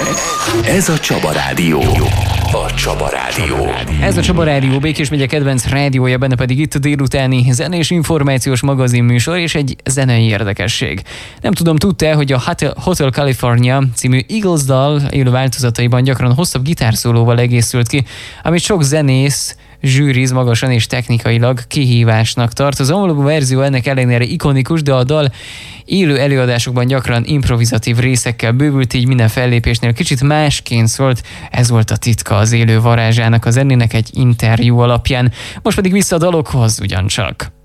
Ez a Csaba Rádió. A Csaba Rádió. Ez a Csaba Rádió, Békés megye kedvenc rádiója, benne pedig itt a délutáni zenés információs magazinműsor és egy zenei érdekesség. Nem tudom, tudta, hogy a Hotel California című Eagles dal élő változataiban gyakran hosszabb gitárszólóval egészült ki, amit sok zenész zsűriz magasan és technikailag kihívásnak tart. Az omologú verzió ennek ellenére ikonikus, de a dal élő előadásokban gyakran improvizatív részekkel bővült, így minden fellépésnél kicsit másként szólt. Ez volt a titka az élő varázsának a zenének egy interjú alapján. Most pedig vissza a dalokhoz ugyancsak.